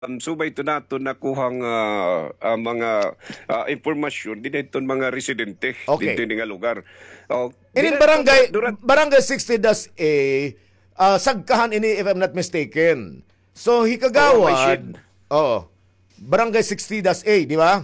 subay ito nato nakuhang mga impormasyon din itong mga residente dito Okay. nga lugar. Oh, Inin barangay 60-A, sagkahan ini if I'm not mistaken. So may hikagawad, shed. barangay 60-A, di ba?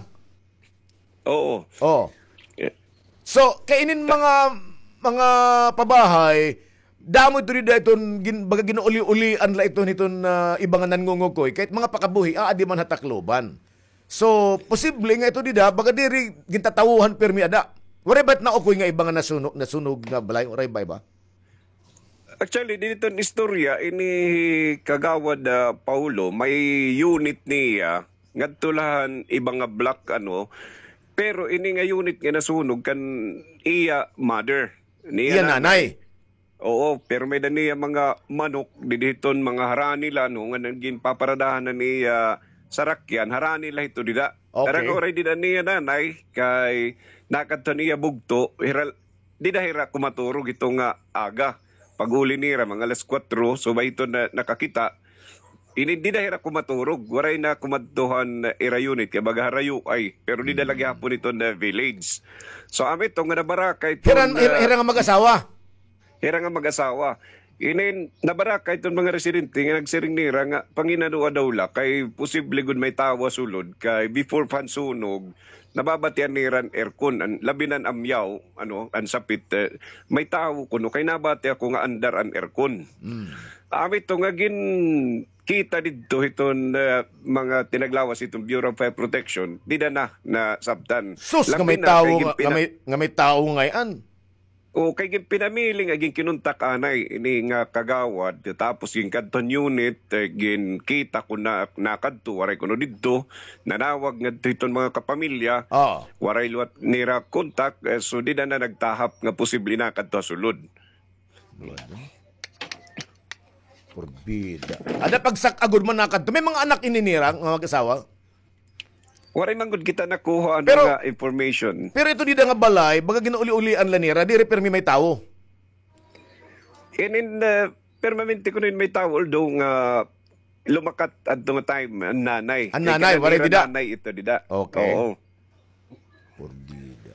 Oo. Oh. Eh, So kainin mga pabahay, damo ito rin iton baga ginuuli-ulian la ito niton ibang nangungukoy kahit mga pakabuhi di man hatakloban. So posible nga ito dida baga diri gintatawuhan permi ada. Wala ba't na ukoy nga ibang nasunog nga balay oray ba? Actually, dito ang istorya, ini kagawad Paulo, may unit niya, ngadtulahan ibang nga block pero ini nga unit nga nasunog kan iya mother. Iya nanay. Oo, pero may niya mga manok, diditon mga harani nila, nga naging paparadahan na niya sarakyan, harani nila ito dida. Okay. Tarang oray dida niya nanay, kay nakadto niya bugto, dida hira kumaturog ito nga aga. Pag-uli nira, mga alas 4, so ba ito na nakakita, hindi na hira kumaturog. Waray na kumadtuhan ira unit, kaya baga harayo ay, pero di na lagi hapon ito na village. So amit itong nabaraka ito. Hira nga mag-asawa. Hira nga mag-asawa. Inin, nabaraka itong mga residente nga nagsiring nira nga panginadua daw la, kay posible gud may tawa sulod, kay before pansunog, nababatian niran aircon an labinan amyaw an sapit may tawo kuno kay nabati ako nga andar an aircon. Amit to nga gin kita didto iton mga tinaglawas itong Bureau of Fire Protection di na sabtan. Sus nga Labi may na, tawo kay nga may tawo ngayon. o kay pinamiling aging kinuntak anay ini nga kagawad tapos ging kadton unit gin kita ko na nakadto waray kuno didto nanawag nga diton mga kapamilya waray luwat nira kontak so di na nagtahap nga posible na kadto sulod. Porbida. Ada pagsakagod man nakadto. May mga anak ininirang nga mag-asawa. Waray manggod kita nakuha nga information. Pero ito di nga balay, baga ginuuli-ulian la nira, di repermi may tao. In permanente ko may tao although nga lumakat at nga time ang nanay. Ang nanay, waray dida. Nanay ito dida. Okay. Oo. Porbida.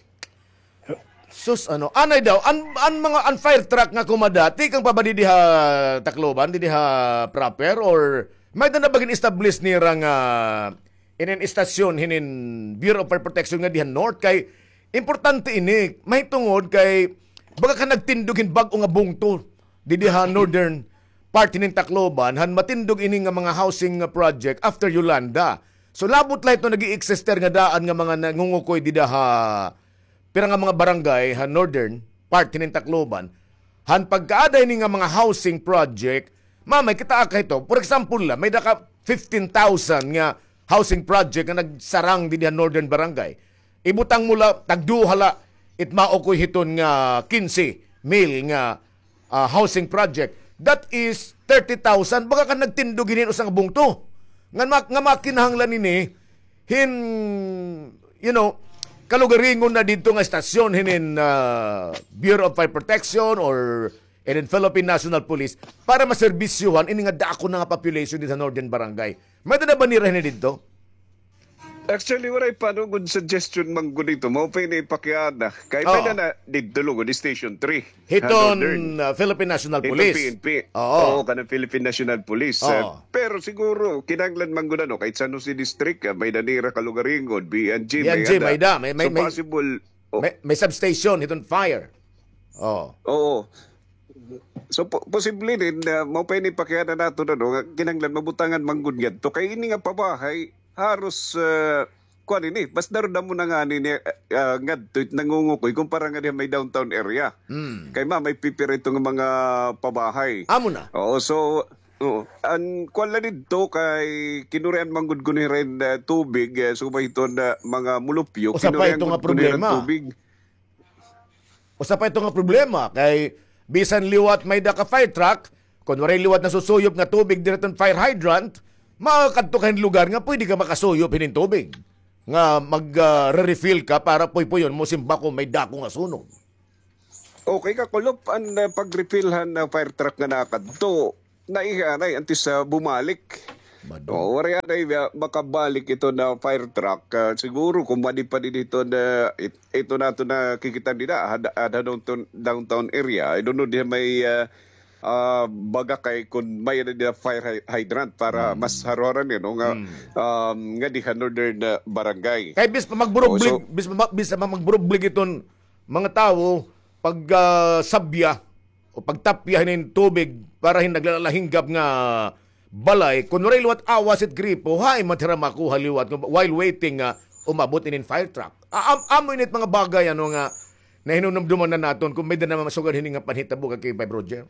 Sus anay daw, an mga fire truck nga kumadati kang pabadi diha Tacloban, diha proper or may na bagin establish nira nga inin istasyon hinin Bureau of Fire Protection nga dihan north kay importante ini may tungod kay baga ka nagtindog bag-o nga bungto diha northern part nin Tacloban han matindog ini nga mga housing project after Yolanda. So labot la ito nag-i-exister nga daan nga mga nangungukoy diha pira nga mga barangay han northern part nin Tacloban han pagkaaday ni nga mga housing project mamay kita ka ito for example la may daka 15,000 nga housing project nga nagsarang din northern barangay. Ibutang mula tagduhala it maokoy hiton nga 15 mil nga housing project. That is 30,000 baka ka nagtindugin usang bungto. Nga makinahanglan nini hin kalugaringon na dito nga estasyon hinin Bureau of Fire Protection or in Philippine National Police para maserbisyuhan ini nga dako na nga population dito sa northern barangay. May na ba nira dito? Actually, waray pa good suggestion man ko dito. Mao pa ipakiyada. Kay pwede na dito lugo di Station 3. Hiton Philippine National Police. PNP. Oo, kanang Philippine National Police. Pero siguro, kinanglan man gud kahit San Jose District, may danira kalugaringod, BNG, may da. So possible... May substation, hiton fire. Oo. So posible din na mao pa ipakiyada nato kinanglan mabutangan manggod ngadto kay ini nga pabahay haros kuan ini bas daron mo na nga ni ngadto nangungukoy kumpara nga may downtown area. Kay may pipirito nga mga pabahay. Amo na. Oo, so ang kuan lang dito kay kinurian manggod ko ni ren tubig so ba ito na mga mulupyo kinurian nga problema. Tubig. Usa pa ito nga problema kay bisan liwat may daka fire truck, kung waray liwat na susuyop nga tubig direton fire hydrant, makakadto lugar nga pwede ka makasuyop hinin tubig. Nga mag-refill ka para puy-puyon mo simba ko may dako nga sunog. Okay ka kulop ang pag-refillhan ng fire truck nga nakadto naihanay antis bumalik Bado. Wala na makabalik ito na fire truck. Siguro kung mali pa din ito na ito na ito na kikita nila ada downtown area. I don't know di may baga kay kung may na fire hydrant para mas haroran no nga di northern barangay. Kaya bis pa magburublig, bis pa magburublig iton mga tao pag sabya o pagtapya ng tubig para hindi naglalahinggap nga balay, kunwari liwat awas at gripo, hay matira makuha liwat while waiting umabot in fire truck. Amo init mga bagay ano nga na hinunumduman na naton kung may na masugan hininga panhitabo kay Vibe Roger.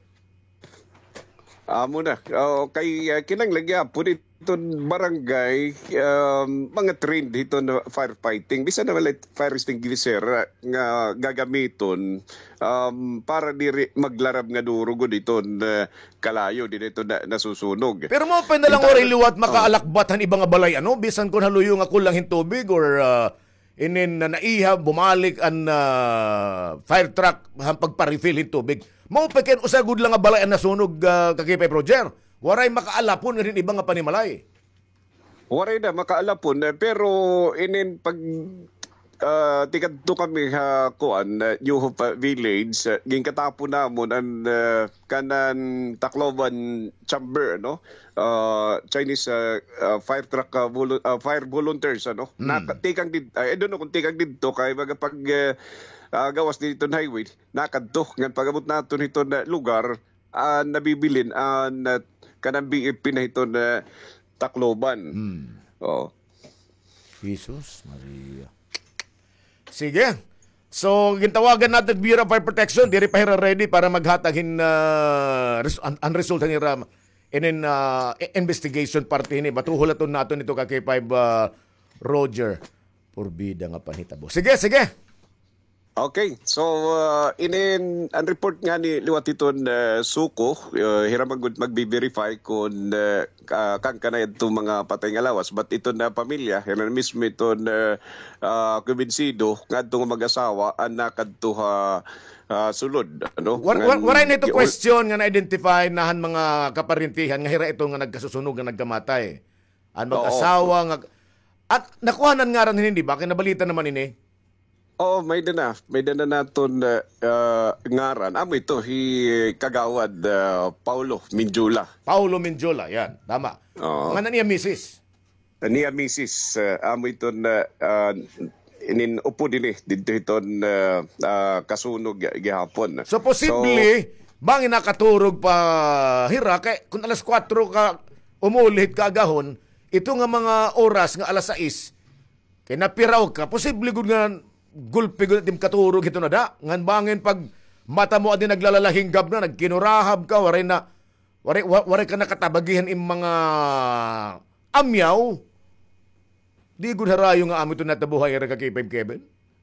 Amo na. Kay kinanglagya po dito barangay mga trained dito na firefighting. Bisa na wala fire extinguisher nga gagamiton para diri maglarab nga durugo dito na kalayo dito na nasusunog. Pero mo pa na lang oray liwat makaalakbat han ibang balay ano bisan kun haluyo nga kulang hin tubig or inin na naihab bumalik an fire truck han pagpa-refill hin tubig. Mao pa ken usagud lang nga balay ang nasunog kakipay Roger. Waray makaalapon rin ibang nga panimalay. Waray na makaalapon pero inin pag tikadto kami kuan New Hope Village ging katapon namon ang kanan Tacloban Chamber no Chinese fire truck fire volunteers ano nakatikang did I don't know kung tikang didto kay baga pag gawas dito na highway nakadto ngan pagabot nato nito na lugar nabibilin kanang BFP na ito na Tacloban. Jesus Maria. Sige. So, gintawagan natin Bureau of Fire Protection, diri pa hira ready para maghatagin ang resulta ni Ram in investigation party ni batuhulaton nato nito kay 5 Roger purbida nga panhitabo. Sige. Okay, so ang report nga ni liwatiton suko hiramagud magbi-verify kung kang kanay itong mga patay nga lawas but ito na pamilya hiram mismo ito na kumbinsido nga itong mag-asawa anak kadto sulod ano waray nito question nga na-identify nahan mga kaparintihan nga hira ito nga nagkasusunog nga nagkamatay ang mag-asawa nga at nakuhanan nga ran hindi ba kinabalita naman ini. May dana naton ngaran. Amo ito kagawad Paulo Minjola. Yan, tama. Nga niya Mrs. Niya Mrs. Amo ito na upo din dito ito kasunog gihapon. So posible bang nakaturog pa hira kay kung alas 4 ka umulit ka agahon, ito nga mga oras nga alas 6 kay napiraw ka, posible gud nga gulpi gud tim katurog ito na da ngan bangin pag mata mo adi naglalalahinggab na nagkinurahab ka waray ka nakatabagihan im mga amyaw di gud harayo nga amo ito natabuhay ra kay Kevin.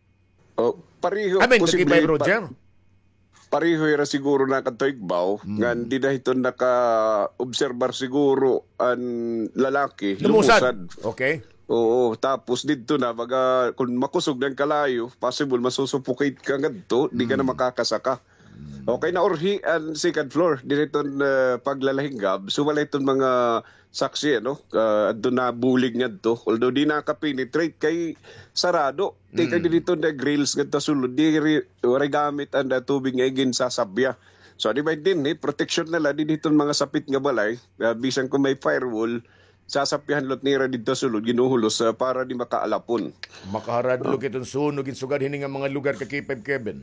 Pareho posible Roger. Pareho ra siguro na katoigbaw ngan di na ito naka-obserbar siguro ang lalaki lumusad. Okay. Oo, tapos dito na baga kung makusog ng kalayo, possible masusuffocate ka ngadto, di ka na makakasaka. Okay na orhi ang second floor dito paglalahinggab, sumala itong mga saksi ano, doon na bulig ngadto. Although di nakapenetrate kay sarado, tika dito na grills ngadto sulod, di ray gamit ang tubig nga igin sasabya. So di ba din protection na la dito mga sapit nga balay, bisan kung may firewall sasapyahan lot nira dito sulod ginuhulos para di makaalapon. Makaharadlog itong sunog insugad hining nga mga lugar kay Kevin.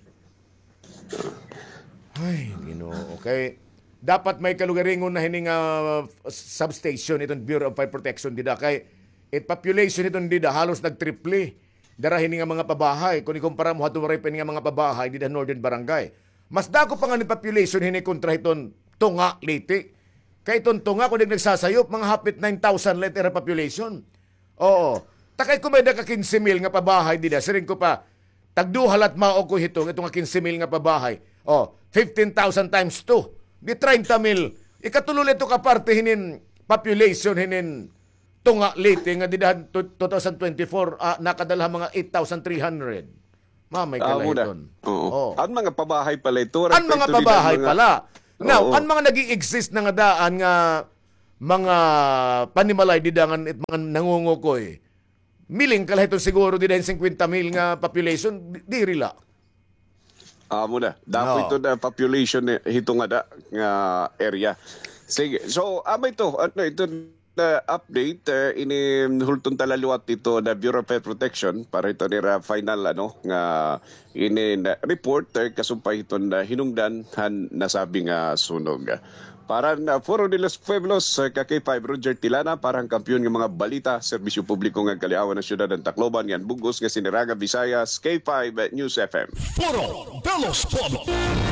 Ay, okay. Dapat may kalugaringon na hining substation itong Bureau of Fire Protection dida kay population itong dida halos nagtriple. Dara hining nga mga pabahay kun ikumpara mo hatong ray nga mga pabahay dida Northern Barangay. Mas dako pa nga ni population hining kontra iton tunga liti. Kay tuntunga kung nagsasayop, mga hapit 9,000 letter population. Oo. Takay ko may naka 15,000 nga pabahay dida. Siring ko pa, tagduhalat mao ko hitong itong 15,000 nga pabahay. 15,000 times 2. Di 30,000. Ikatulol ito ka parte hinin population hinin tunga late nga didahan 2024 nakadala mga 8,300. Mamay kalayton. Ang mga pabahay pala ito. Ang mga pabahay pala. Now, ang mga nag-i-exist na nga daan nga mga panimalay didangan at mga nangungukoy. Miling kalahito siguro di dahil 50,000 nga population, di rila. Muna. Dapo ito na population ito nga area. Sige. So, ito. Ito na update ini hulton talaluat ito na Bureau of Pet Protection para ito nira final nga ini report kasumpay ito na hinungdan han nasabi nga sunog. Para na Foro de los Pueblos, K5 Roger Tilana, parang kampiyon ng mga balita, serbisyo publiko ng Kaliawan ng Siyudad ng Tacloban, yan bugos nga Siniraga, Visayas, K5 News FM. Foro de los Pueblos.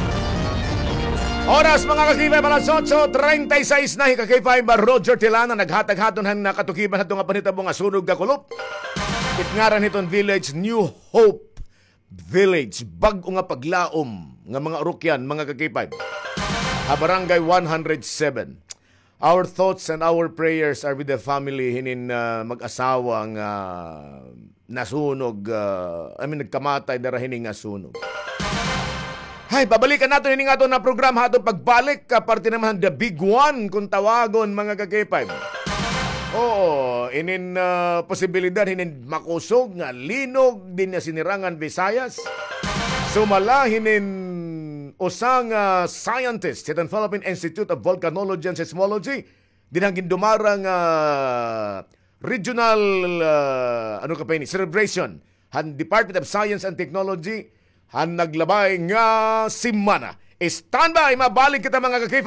Oras mga kakibay, alas 8:36 na hikakibay ba Roger Tilana, naghatag-haton han nakatukiban hato nga panitabo nga sunog kakulop. Itngaran hiton village, New Hope Village, bag-o nga paglaom nga mga Urukyan, mga kakibay. Barangay 107. Our thoughts and our prayers are with the family hinin mag-asawa nga nasunog, nagkamatay dara hining nga sunog. Hay, babalikan natin hining ato na programa ato pagbalik parte naman the big one kung tawagon mga kakipay. Oo, inin posibilidad hinin makusog nga linog din na sinirangan Visayas. Sumala hinin usang scientist sa Philippine Institute of Volcanology and Seismology dinhangin dumarang regional celebration han Department of Science and Technology han naglabay nga simana. Standby, mabalik kita mga ka-K5.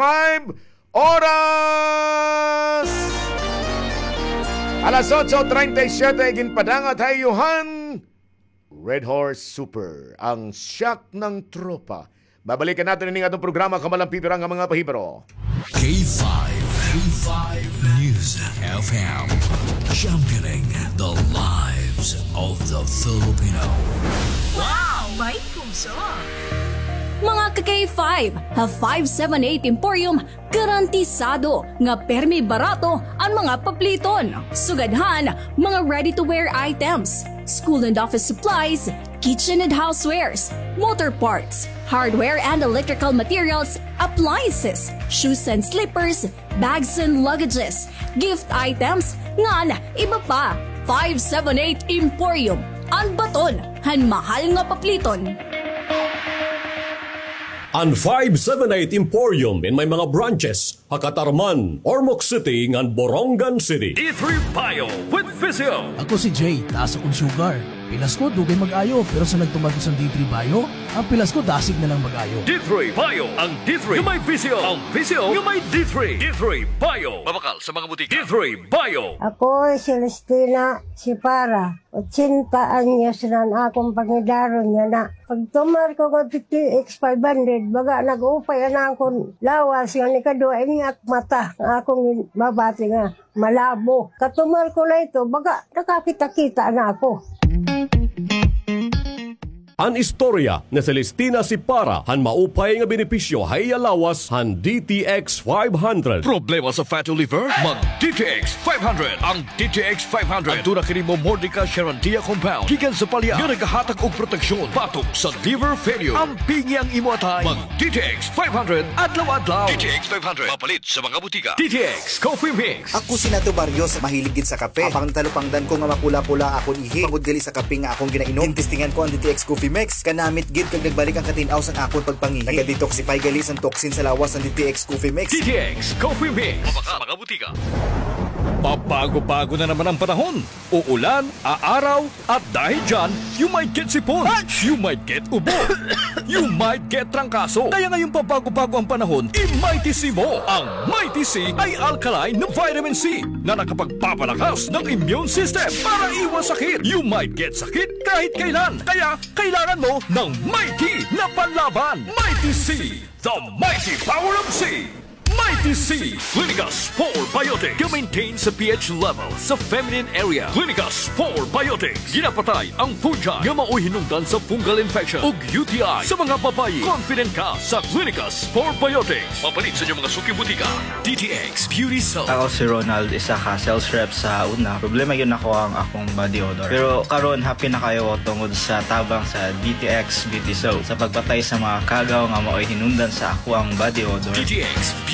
Oras alas 8:37 igin padangat hayuhan Red Horse Super, ang shock ng tropa. Babalikan natin ini atong programa kamalang pipirang ang mga pahibro. K5 News FM, championing the lives of the Filipino. Wow! May puso! Mga ka-K5, have 578 Emporium, garantisado nga permi barato ang mga papliton. Sugadhan, mga ready-to-wear items, school and office supplies, kitchen and housewares, motor parts, hardware and electrical materials, appliances, shoes and slippers, bags and luggages, gift items, ngan iba pa. 578 Emporium, ang baton, han mahal nga papliton. Ang 578 Emporium in may mga branches, Hakatarman, Ormoc City, ngan Borongan City. D3 Bio with Physio. Ako si Jay, taas akong sugar. Pilas ko, dugay mag-ayo. Pero sa nagtumag sa D3 Bio, ang pilas ko dasig na lang mag-ayo. D3 Bio. Ang D3 yung may Physio. Ang Physio yung may D3. D3 Bio. Mabakal sa mga butika. D3 Bio. Ako, Celestina Sipara. 80 anyos na akong pangidaron niya na. Pag tumar ko ko PTX 500, baga nag-upay na akong lawas nga ni kadua ak mata nga akong babati nga malabo. Katumar ko na ito, baga nakakita-kita na ako. An istorya na Celestina Sipara han maupay nga benepisyo hay alawas han DTX 500. Problema sa fatty liver? Mag DTX 500. Ang DTX 500 ang tuna kini mo Mordica Sharantia compound gikan sa palya nga nagahatag og proteksyon batok sa liver failure. Ang pingi ang imo atay. Mag DTX 500 adlaw-adlaw. DTX 500 mapalit sa mga butika. DTX Coffee Mix. Ako si Nato Barrios, mahiligid sa kape. Apang talupangdan ko nga mapula-pula akong ihi. Pagod gali sa kape nga akong ginainom. Tintistingan ko ang DTX Coffee Mix. Kanamit gid kag nagbalik ang katinaw sang akon pagpangihi. Naga-detoxify gali sang toxin sa lawas ng DTX Coffee Mix. DTX Coffee Mix. Mabaka mga butika. Pabago-bago na naman ang panahon. Uulan, aaraw, at dahil dyan, you might get sipon. You might get ubo. You might get trangkaso. Kaya ngayong pabago-bago ang panahon, i-Mighty C mo. Ang Mighty C ay alkaline na vitamin C na nakapagpapalakas ng immune system para iwas sakit. You might get sakit kahit kailan. Kaya kailangan mo ng Mighty na panlaban. Mighty C, the mighty power of C. Mighty C, Clinica Spore Biotics. Ga-maintain sa pH level sa feminine area. Clinica Spore Biotics. Ginapatay ang fungi nga mao'y hinungdan sa fungal infection ug UTI sa mga babayi. Confident ka sa Clinica Spore Biotics. Mapalit sa inyong mga suking butika. DTX Beauty Soap. Ako si Ronald, isa ka sales rep sa una. Problema yun ako ang akong body odor. Pero karon happy na kayo tungod sa tabang sa DTX Beauty Soap. Sa pagpatay sa mga kagaw nga mao'y hinungdan sa ako ang body odor. DTX Beauty Soap.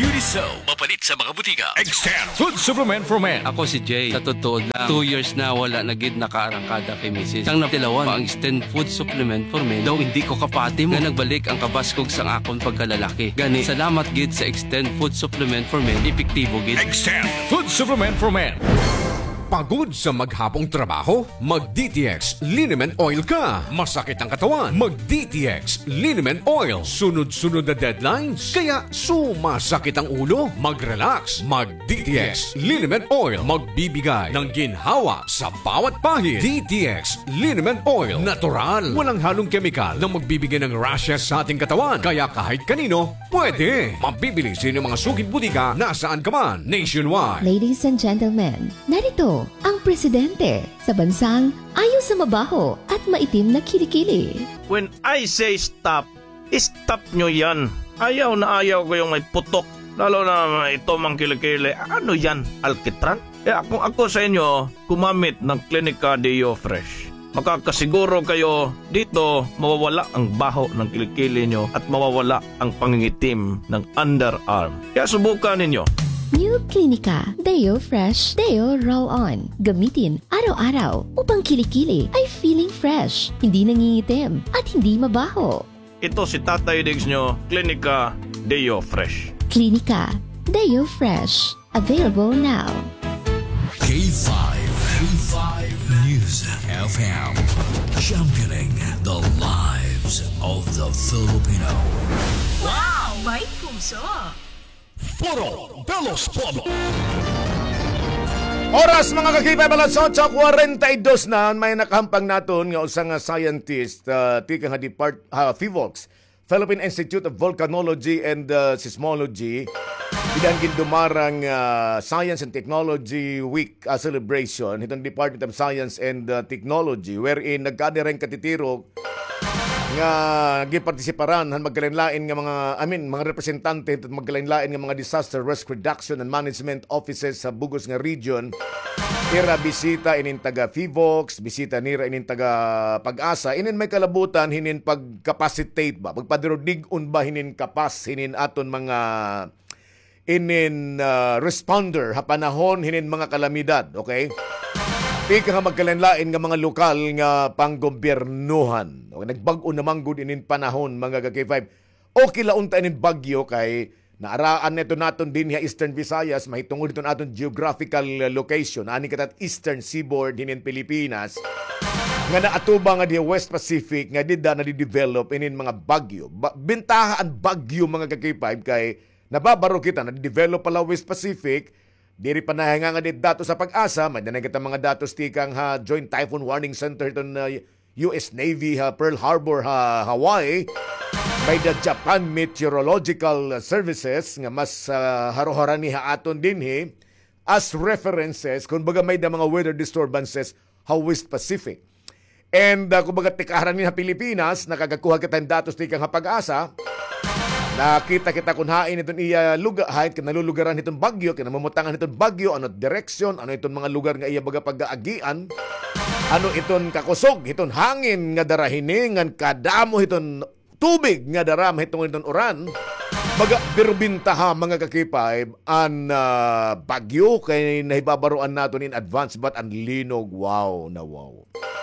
Mapalit sa mga butika. Extend Food Supplement for Men. Ako si Jay. Sa totoo lang, 2 years na wala na gid nakaarangkada kay Mrs. Ang natilawan, ang extend food supplement for men. Daw hindi ko kapati mo. Nga nagbalik ang kabaskog sang akon pagkalalaki. Gani, salamat gid sa extend food supplement for men. Epektibo gid. Extend Food Supplement for Men. Pagod sa maghapong trabaho? Mag-DTX Liniment Oil ka. Masakit ang katawan? Mag-DTX Liniment Oil. Sunod-sunod na deadlines? Kaya sumasakit ang ulo? Mag-relax. Mag-DTX Liniment Oil. Magbibigay ng ginhawa sa bawat pahid. DTX Liniment Oil. Natural. Walang halong kemikal na magbibigay ng rashes sa ating katawan. Kaya kahit kanino, pwede. Mabibili sa inyong mga sugid butika nasaan ka man. Nationwide. Ladies and gentlemen, narito ang presidente sa bansang ayaw sa mabaho at maitim na kilikili. When I say stop, stop nyo yan. Ayaw na ayaw ko yung may putok. Lalo na ito mang kilikili. Ano yan? Alkitran? Kung ako sa inyo, kumamit ng Clinica Deo Fresh. Makakasiguro kayo dito mawawala ang baho ng kilikili nyo at mawawala ang pangingitim ng underarm. Kaya subukan ninyo. New Clinica Deo Fresh Deo Roll-On. Gamitin araw-araw upang kilikili ay feeling fresh, hindi nangingitim at hindi mabaho. Ito si Tatay Diggs nyo, Clinica Deo Fresh. Clinica Deo Fresh. Available now. K5 News FM. Championing the lives of the Filipino. Wow! May puso! Foro de los Pueblos. Oras mga kakipay balas 8:42 na may nakahampang naton nga usang scientist tika nga FIVOLCS, Philippine Institute of Volcanology and Seismology. Bidang gindumarang Science and Technology Week celebration itong Department of Science and Technology wherein nagkadireng katitiro nga gipartisiparan han magkalain-lain nga mga representante at magkalain-lain nga mga disaster risk reduction and management offices sa bugos nga region. Ira bisita inin taga FIVOLCS, bisita nira inin taga Pag-asa, inin may kalabutan hinin pagcapacitate ba, pagpadirodig-un ba hinin kapas hinin aton mga inin responder ha panahon hinin mga kalamidad, okay? Pika nga magkalanlain nga mga lokal nga panggobyernuhan. Nagbag-o namang good inin panahon mga K5. Okay launta inin bagyo kay naaraan nito naton din ya Eastern Visayas, mahitungod ito naton geographical location. Ani katat Eastern Seaboard hinin Pilipinas. Nga naatuba nga di West Pacific nga dida na di-develop inin mga bagyo. Bintahaan bagyo mga K5 kay nababaro kita na di-develop pala West Pacific. Diri pa nahinga nga dato sa Pag-asa, may nanay kita mga datos tikang Joint Typhoon Warning Center itong US Navy Pearl Harbor Hawaii. May the Japan Meteorological Services nga mas haro-haran niha aton dinhi as references kung baga may da mga weather disturbances West Pacific. And kung baga tikaharan niha Pilipinas, nakagakuha kita yung datos tikang Pag-asa. Nakita kita kung hain itong iya lugar, hain kinalulugaran itong bagyo, kinamumutangan itong bagyo, ano direksyon, ano itong mga lugar nga iya baga pag-aagian, ano itong kakusog, itong hangin nga darahiningan, kadamo itong tubig nga daram itong uran, baga birbintaha mga kakipay, an bagyo kay nahibabaroan natin in advance, but ang linog, wow na wow.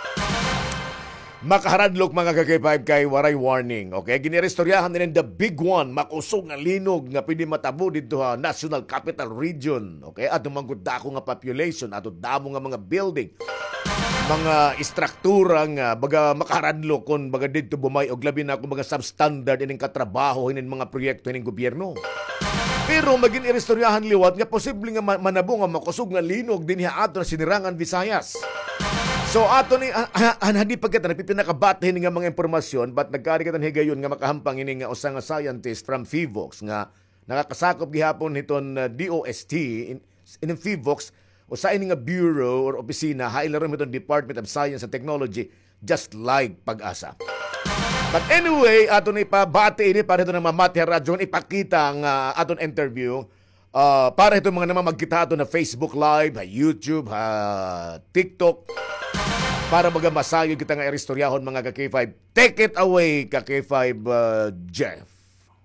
Makaharadlok mga kakipay kay waray warning. Okay, ginirestoryahan din the big one, makusog nga linog nga pwede matabo dito National Capital Region. Okay, ato manggod dako nga population, ato damo nga mga building, mga istruktura nga baga makaharadlok kon baga dito bumay og labi na kung mga substandard ining katrabaho ining mga proyekto ining gobyerno. Pero maging irestoryahan liwat nga posible nga manabo nga makusog nga linog dinhi ato na sinirangan Visayas. So ato ni hindi pagkat napipinakabatahin nga mga impormasyon but nagkari ka higayon nga makahampang ini nga usa nga scientist from FIVOLCS nga nakakasakop gihapon hiton DOST in FIVOLCS usa ini nga bureau or opisina hailarom hiton Department of Science and Technology just like Pag-asa. But anyway, ato ni pabati ini para ito na mamati radyon ipakita ang aton interview. Para ito mga naman magkita ito na Facebook Live, YouTube, TikTok. Para baga masayo kita nga istoryahon mga ka-K5. Take it away ka-K5, Jeff.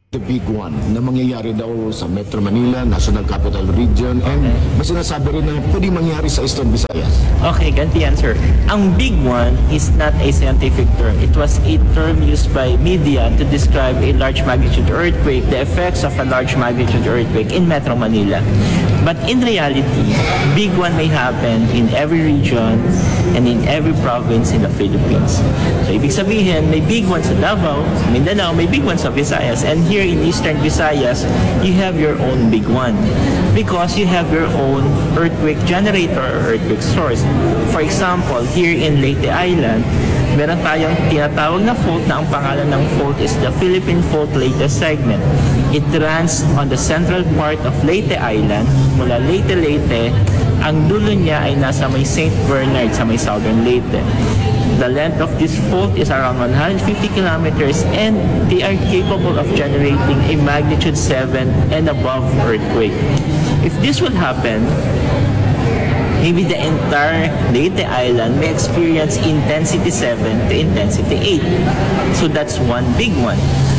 The big one na mangyayari daw sa Metro Manila, National Capital Region, and may sinasabi rin na pwede mangyari sa Eastern Visayas. Okay, ganti answer. Ang big one is not a scientific term. It was a term used by media to describe a large magnitude earthquake, the effects of a large magnitude earthquake in Metro Manila. But in reality, big one may happen in every region and in every province in the Philippines. So, ibig sabihin, may big one sa Davao, sa Mindanao, may big one sa Visayas, and here in Eastern Visayas, you have your own big one because you have your own earthquake generator or earthquake source. For example, here in Leyte Island, meron tayong tinatawag na fault na ang pangalan ng fault is the Philippine Fault Leyte Segment. It runs on the central part of Leyte Island, mula Leyte. Ang dulo niya ay nasa may St. Bernard sa may southern Leyte. The length of this fault is around 150 kilometers and they are capable of generating a magnitude 7 and above earthquake. If this would happen, maybe the entire Leyte Island may experience intensity 7 to intensity 8. So that's one big one.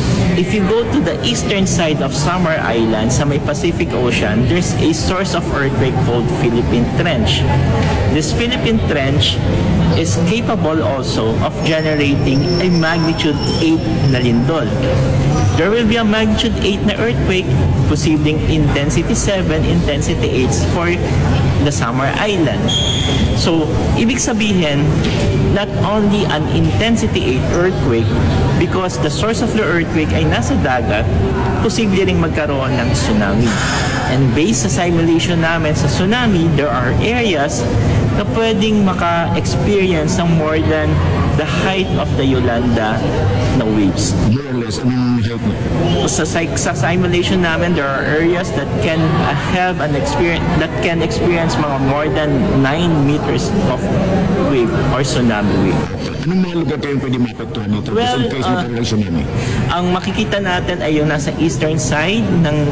If you go to the eastern side of Samar Island sa may Pacific Ocean, there's a source of earthquake called Philippine Trench. This Philippine Trench is capable also of generating a magnitude 8 na lindol. There will be a magnitude 8 na earthquake, posibleng intensity 7, intensity 8 for the Samar Island. So, ibig sabihin, not only an intensity 8 earthquake, because the source of the earthquake ay nasa dagat, posible ring magkaroon ng tsunami. And based sa simulation namin sa tsunami, there are areas na pwedeng maka-experience ng more than the height of the Yolanda na waves. More or less, anong height niya? Sa simulation namin, there are areas that can have an experience, that can experience mga more than 9 meters of wave or tsunami wave. Anong mga lugar kayong pwede mapektuhan nito? Well, in case magkaroon ng tsunami? Ang makikita natin ay yung nasa eastern side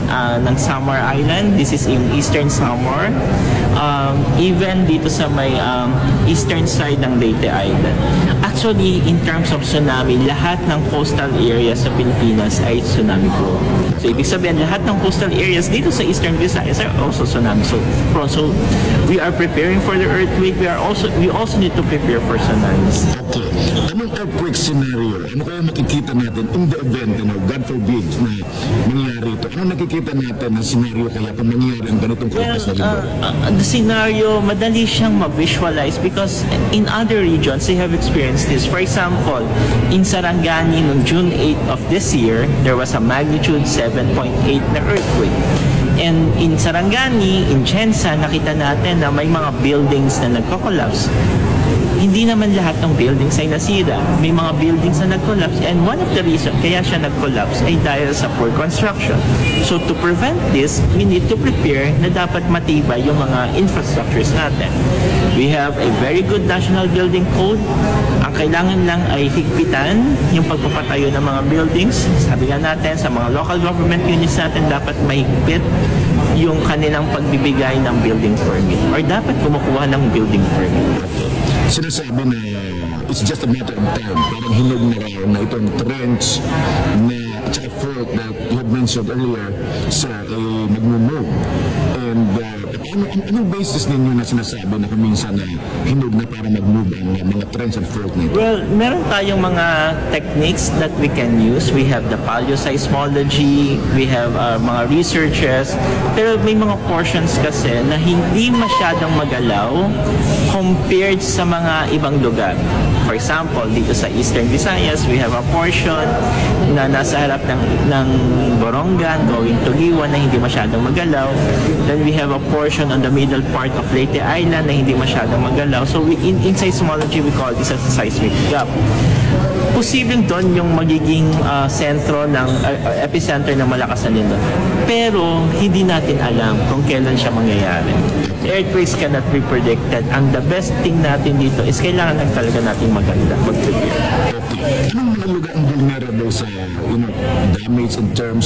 ng Samar Island. This is yung eastern Samar. Even dito sa may eastern side ng Leyte Island. Actually, in terms of tsunami, lahat ng coastal areas sa Pilipinas ay tsunami prone. So, ibig sabihin, lahat ng coastal areas dito sa Eastern Visayas are also tsunami prone. So, we are preparing for the earthquake. We also need to prepare for tsunamis. Okay. Anong earthquake scenario? Ano kaya makikita natin in the event, God forbid, na mangyari ito? Ano nakikita natin na scenario kaya kung mangyari ang ganitong kapas na lindol? The scenario, madali siyang ma-visualize because in other regions, they have experienced this. For example, in Sarangani noong June 8 of this year, there was a magnitude 7.8 na earthquake. And in Sarangani, in Chensa, nakita natin na may mga buildings na nagko-collapse. Hindi naman lahat ng buildings ay nasira. May mga buildings na nag-collapse and one of the reasons kaya siya nag-collapse ay dahil sa poor construction. So to prevent this, we need to prepare na dapat matibay yung mga infrastructures natin. We have a very good national building code. Ang kailangan lang ay higpitan yung pagpapatayo ng mga buildings. Sabi nga natin, sa mga local government units natin, dapat mahigpit yung kanilang pagbibigay ng building permit or dapat kumukuha ng building permit. Sinasabi na it's just a matter of time. Parang hinog na raw na itong trench na tsaka fault that you had mentioned earlier, sir, ay nag-move. And anong basis ninyo na sinasabi na kuminsan na hinog na para mag-move ang mga trench and fault nito? Well, meron tayong mga techniques that we can use. We have the paleoseismology, we have mga researches, pero may mga portions kasi na hindi masyadong magalaw compared sa mga ibang lugar. For example, dito sa Eastern Visayas, we have a portion na nasa harap ng Borongan going to Liwan na hindi masyadong magalaw. Then we have a portion on the middle part of Leyte Island na hindi masyadong magalaw. So in seismology, we call this as a seismic gap. Posibleng doon yung magiging sentro ng epicenter ng malakas na lindol. Pero hindi natin alam kung kailan siya mangyayari. Earthquakes cannot be predicted. And the best thing natin dito is kailangan lang talaga natin mag-prepare. Anong mga lugar ang vulnerable sa damage in terms sa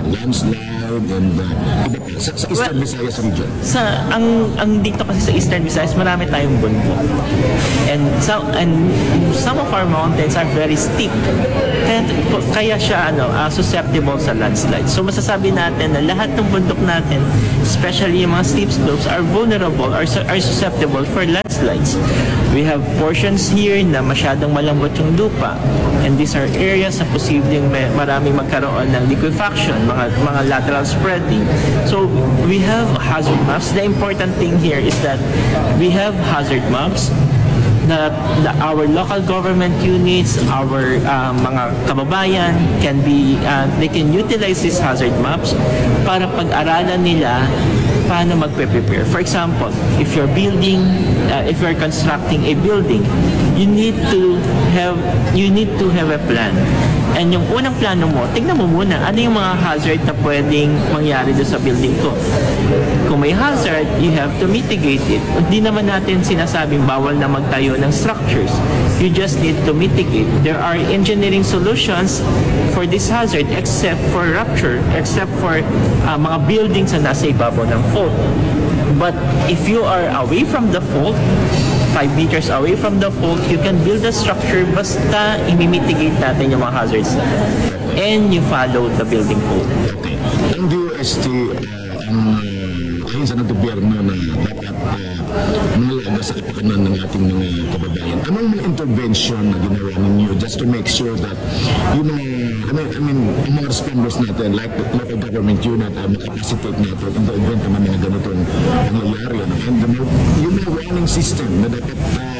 landslide and iba pa sa Eastern Visayas region? Ang dito kasi sa Eastern Visayas, marami tayong bundok. And some of our mountains are very steep. Kaya siya susceptible sa landslide. So masasabi natin na lahat ng bundok natin, especially yung mga steep slopes, are vulnerable or are susceptible for landslides. We have portions here na masyadong malambot yung lupa, and these are areas na posibleng maraming magkaroon ng liquefaction, mga lateral spreading. So we have hazard maps. The important thing here is that we have hazard maps that our local government units, our mga kababayan they can utilize these hazard maps para pag-aralan nila paano magpe-prepare. For example, if you're constructing a building, you need to have a plan. And yung unang plano mo, tingnan mo muna ano yung mga hazard na pwedeng mangyari doon sa building ko. Kung may hazard, you have to mitigate it. Hindi naman natin sinasabing bawal na magtayo ng structures. You just need to mitigate. There are engineering solutions for this hazard except for rupture, except for mga buildings na nasa ibabaw ng fault. But if you are away from the fault, 5 meters away from the fault, you can build a structure basta i-mitigate natin yung mga hazards natin. And you follow the building code. Okay. Ang DOST, ayon sa gobyerno na dapat malaga sa kapakanan ng ating mga kababayan. Anong mga intervention na ginawa ninyo just to make sure that yung mga ang mga responders natin, like local government unit, makapacitate natin in the event na mga ganitong nangyayari. And yung mga warning system na dapat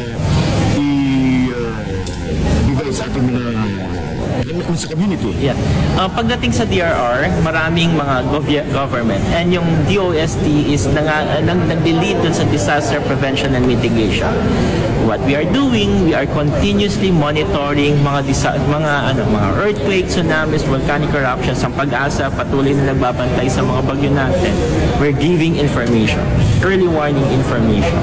i-bigay sa ating mga sa community. Yeah. Pagdating sa DRR, maraming mga government, and yung DOST is nag-lead dun sa disaster prevention and mitigation. What we are doing, we are continuously monitoring mga earthquakes, tsunamis, volcanic eruptions. Ang Pag-asa patuloy na nagbabantay sa mga bagyo natin. We're giving information, early warning information.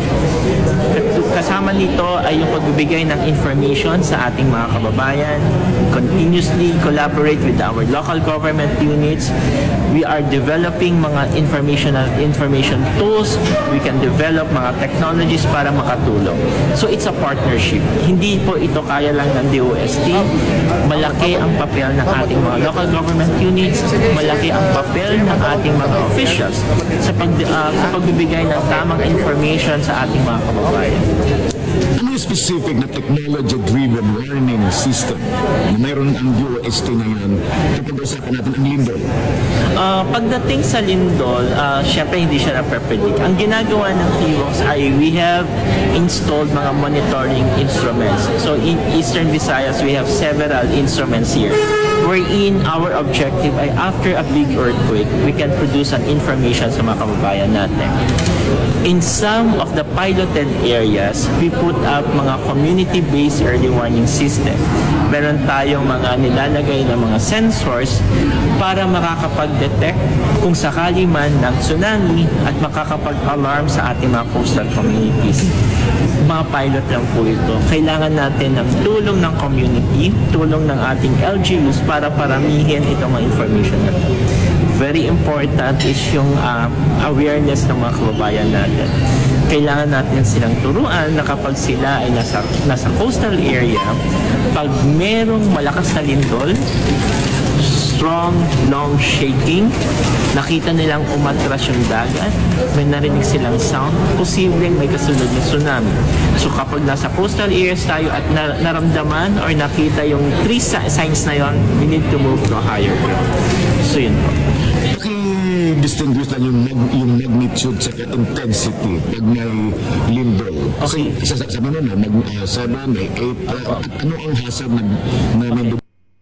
Kasama nito ay yung pagbibigay ng information sa ating mga kababayan. Continuously collaborate with our local government units. We are developing mga information tools. We can develop mga technologies para makatulong. So it's a partnership. Hindi po ito kaya lang ng DOST. Malaki ang papel ng ating mga local government units. Malaki ang papel ng ating mga officials sa pagbibigay ng tamang information sa ating mga kababayan. Ano yung specific na technology-driven warning system na mayroon ang DOST ngayon kapag usapan natin ang lindol? Pagdating sa lindol, syempre hindi siya na-predict. Ang ginagawa ng PHIVOLCS ay we have installed mga monitoring instruments. So in Eastern Visayas, we have several instruments here. Wherein our objective ay after a big earthquake, we can produce an information sa mga kababayan natin. In some of the piloted areas, we put up mga community-based early warning system. Meron tayong mga nilalagay na mga sensors para makakapag-detect kung sakali man ng tsunami at makakapag-alarm sa ating mga coastal communities. Mga pilot lang po ito. Kailangan natin ng tulong ng community, tulong ng ating LGUs para paramihin itong mga information natin. Very important is yung awareness ng mga kababayan natin. Kailangan natin silang turuan na kapag sila ay nasa coastal area, pag merong malakas na lindol, strong, long shaking, nakita nilang umatras yung dagat, may narinig silang sound, posibleng may kasunod na tsunami. So kapag nasa coastal areas tayo at naramdaman or nakita yung 3 signs na yon, we need to move to a higher ground. So yun po. Distinguish lang yung magnitude sa intensity pag may lindol. Okay. Sa mga na, 7, may 8, ano ang hazard na lindol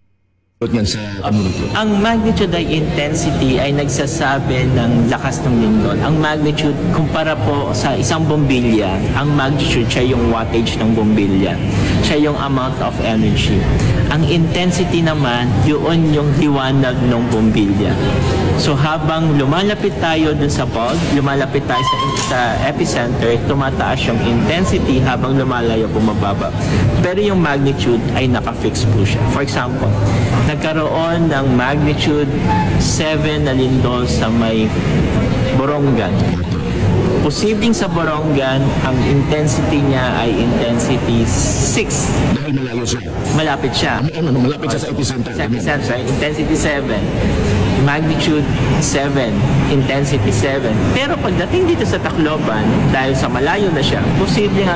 yan sa community? Ang magnitude ay intensity ay nagsasabi ng lakas ng lindol. Ang magnitude, kumpara po sa isang bombilya, ang magnitude siya yung wattage ng bombilya. siya yung amount of energy. Ang intensity naman, yun yung liwanag ng bombilya. So habang lumalapit tayo dun sa bulb, lumalapit tayo sa epicenter, tumataas yung intensity habang lumalayo bumababa. Pero yung magnitude ay naka-fix po siya. For example, nagkaroon ng magnitude 7 na lindol sa may Borongan. Posibleng sa Borongan, ang intensity niya ay intensity 6. Dahil malayo siya. Malapit siya. Malapit siya sa epicenter. Sa epicenter, intensity 7. Magnitude 7, intensity 7. Pero pagdating dito sa Tacloban, dahil sa malayo na siya, posibleng